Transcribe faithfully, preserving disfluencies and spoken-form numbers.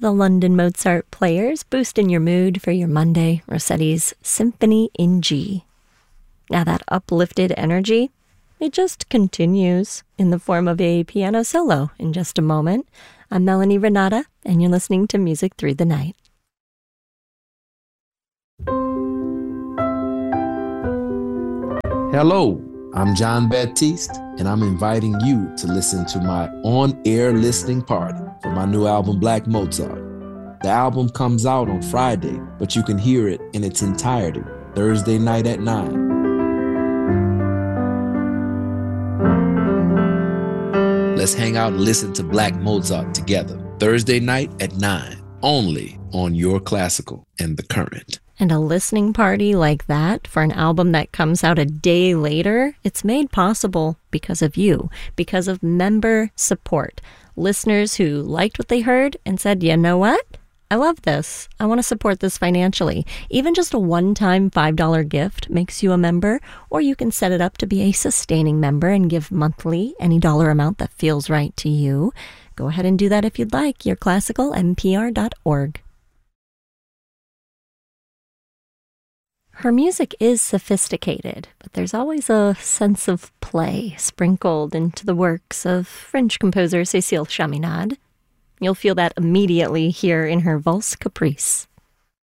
the London Mozart Players, boosting your mood for your Monday, Rossetti's Symphony in G. Now that uplifted energy, it just continues in the form of a piano solo in just a moment. I'm Melanie Renata, and you're listening to Music Through the Night. Hello, I'm John Baptiste, and I'm inviting you to listen to my on-air listening party for my new album, Black Mozart. The album comes out on Friday, but you can hear it in its entirety Thursday night at nine. Let's hang out and listen to Black Mozart together, Thursday night at nine, only on Your Classical and The Current. And a listening party like that for an album that comes out a day later, it's made possible because of you, because of member support. Listeners who liked what they heard and said, you know what? I love this. I want to support this financially. Even just a one-time five dollar gift makes you a member, or you can set it up to be a sustaining member and give monthly any dollar amount that feels right to you. Go ahead and do that if you'd like. your classical m p r dot org. Her music is sophisticated, but there's always a sense of play sprinkled into the works of French composer Cécile Chaminade. You'll feel that immediately here in her Valse Caprice.